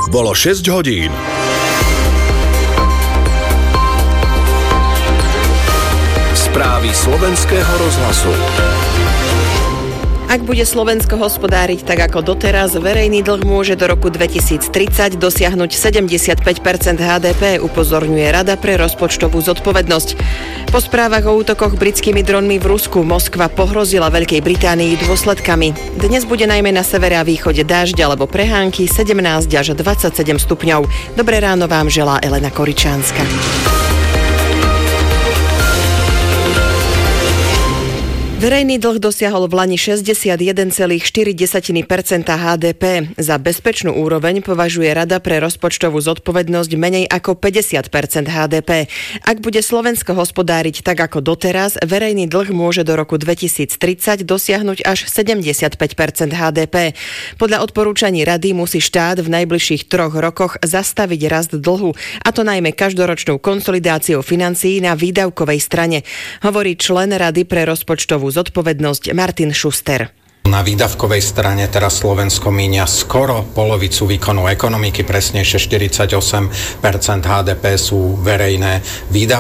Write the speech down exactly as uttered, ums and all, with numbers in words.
Bolo šesť hodín. Správy slovenského rozhlasu. Ak bude Slovensko hospodáriť tak ako doteraz, verejný dlh môže do roku dvetisíctridsať dosiahnuť sedemdesiatpäť percent há dé pé, upozorňuje Rada pre rozpočtovú zodpovednosť. Po správach o útokoch britskými dronmi v Rusku Moskva pohrozila Veľkej Británii dôsledkami. Dnes bude najmä na severe a východe dážď alebo prehánky, sedemnásť až dvadsaťsedem stupňov. Dobré ráno vám želá Elena Koričánska. Verejný dlh dosiahol v lani šesťdesiatjeden celá štyri percenta há dé pé. Za bezpečnú úroveň považuje Rada pre rozpočtovú zodpovednosť menej ako päťdesiat percent há dé pé. Ak bude Slovensko hospodáriť tak ako doteraz, verejný dlh môže do roku dvetisíctridsať dosiahnuť až sedemdesiatpäť percent há dé pé. Podľa odporúčaní Rady musí štát v najbližších troch rokoch zastaviť rast dlhu, a to najmä každoročnou konsolidáciou financií na výdavkovej strane, hovorí člen Rady pre rozpočtovú zodpovednosť Martin Schuster. Na výdavkovej strane teraz Slovensko míňa skoro polovicu výkonu ekonomiky, presnejšie štyridsaťosem percent há dé pé sú verejné výdavky.